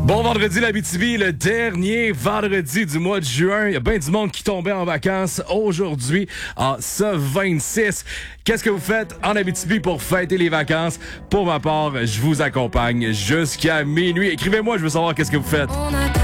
Bon vendredi l'Abitibi, le dernier vendredi du mois de juin. Il y a bien du monde qui tombait en vacances aujourd'hui, ce 26. Qu'est-ce que vous faites en Abitibi pour fêter les vacances? Pour ma part, je vous accompagne jusqu'à minuit. Écrivez-moi, je veux savoir qu'est-ce que vous faites.